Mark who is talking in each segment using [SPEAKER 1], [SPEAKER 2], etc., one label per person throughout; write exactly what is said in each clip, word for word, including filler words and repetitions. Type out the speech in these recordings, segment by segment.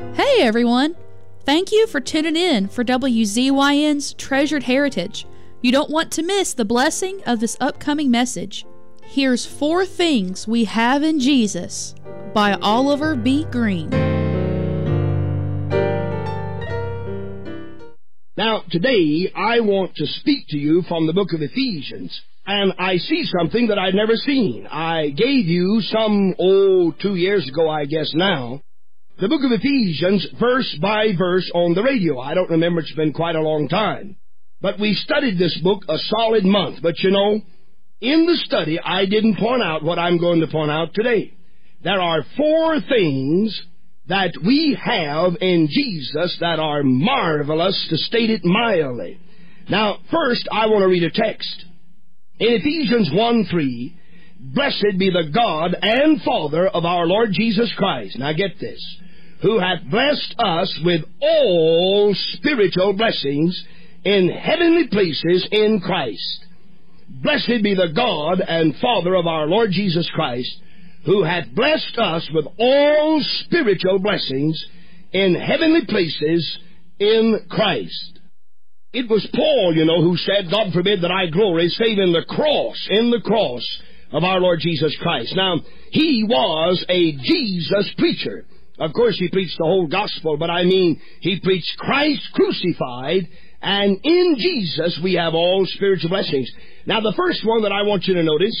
[SPEAKER 1] Hey everyone! Thank you for tuning in for W Z Y N's Treasured Heritage. You don't want to miss the blessing of this upcoming message. Here's Four Things We Have in Jesus by Oliver B. Green.
[SPEAKER 2] Now, today, I want to speak to you from the book of Ephesians, and I see something that I'd never seen. I gave you some, oh, two years ago, I guess now, the book of Ephesians, verse by verse on the radio. I don't remember, it's been quite a long time. But we studied this book a solid month. But you know, in the study, I didn't point out what I'm going to point out today. There are four things that we have in Jesus that are marvelous, to state it mildly. Now, first, I want to read a text. In Ephesians one three, blessed be the God and Father of our Lord Jesus Christ. Now get this. Who hath blessed us with all spiritual blessings in heavenly places in Christ. Blessed be the God and Father of our Lord Jesus Christ, who hath blessed us with all spiritual blessings in heavenly places in Christ. It was Paul, you know, who said, God forbid that I glory, save in the cross, in the cross of our Lord Jesus Christ. Now, he was a Jesus preacher. Of course, he preached the whole gospel, but I mean, he preached Christ crucified, and in Jesus we have all spiritual blessings. Now, the first one that I want you to notice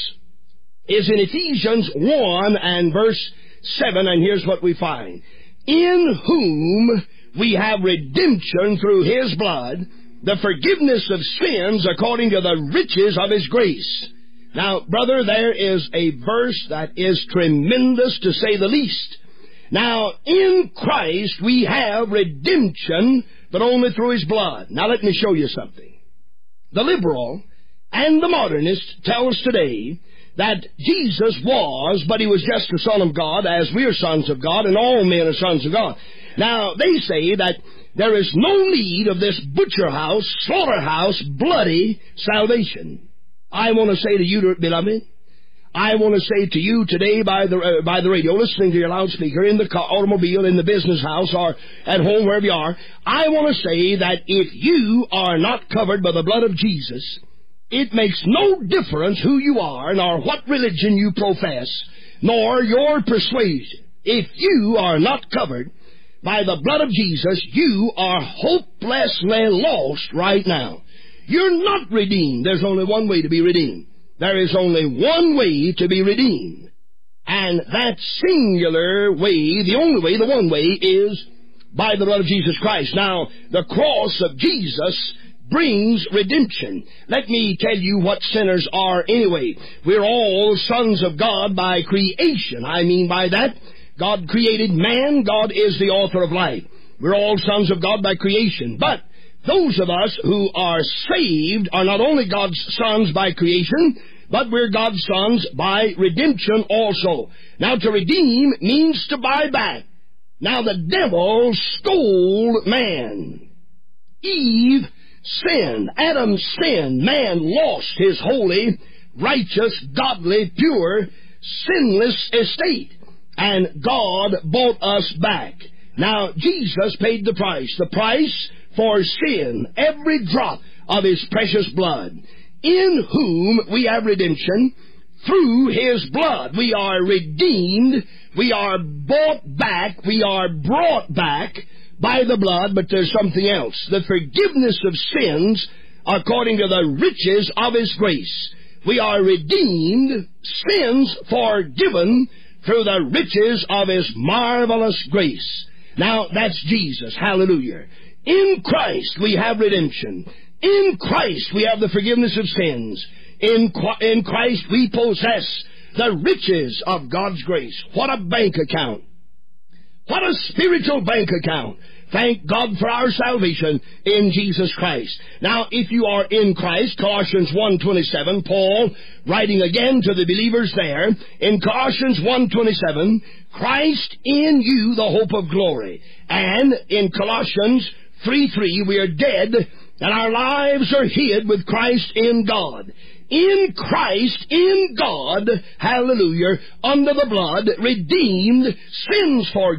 [SPEAKER 2] is in Ephesians one and verse seven, and here's what we find. In whom we have redemption through His blood, the forgiveness of sins according to the riches of His grace. Now, brother, there is a verse that is tremendous, to say the least. Now, in Christ we have redemption, but only through His blood. Now, let me show you something. The liberal and the modernist tell us today that Jesus was, but He was just the Son of God, as we are sons of God, and all men are sons of God. Now, they say that there is no need of this butcher house, slaughterhouse, bloody salvation. I want to say to you, beloved, I want to say to you today by the uh, by the radio, listening to your loudspeaker, in the car, automobile, in the business house, or at home, wherever you are, I want to say that if you are not covered by the blood of Jesus, it makes no difference who you are, nor what religion you profess, nor your persuasion. If you are not covered by the blood of Jesus, you are hopelessly lost right now. You're not redeemed. There's only one way to be redeemed. There is only one way to be redeemed. And that singular way, the only way, the one way, is by the blood of Jesus Christ. Now, the cross of Jesus brings redemption. Let me tell you what sinners are anyway. We're all sons of God by creation. I mean by that, God created man. God is the author of life. We're all sons of God by creation. But those of us who are saved are not only God's sons by creation, but we're God's sons by redemption also. Now, to redeem means to buy back. Now, the devil stole man. Eve sinned. Adam sinned. Man lost his holy, righteous, godly, pure, sinless estate. And God bought us back. Now, Jesus paid the price. The price for sin, every drop of His precious blood, in whom we have redemption through His blood. We are redeemed, we are bought back, we are brought back by the blood, but there's something else. The forgiveness of sins according to the riches of His grace. We are redeemed, sins forgiven through the riches of His marvelous grace. Now, that's Jesus. Hallelujah. In Christ we have redemption. In Christ we have the forgiveness of sins. In, in Christ we possess the riches of God's grace. What a bank account. What a spiritual bank account. Thank God for our salvation in Jesus Christ. Now, if you are in Christ, Colossians one twenty-seven, Paul, writing again to the believers there, in Colossians one twenty-seven, Christ in you, the hope of glory. And in Colossians three three, we are dead, and our lives are hid with Christ in God. In Christ, in God, hallelujah, under the blood, redeemed, sins forgiven.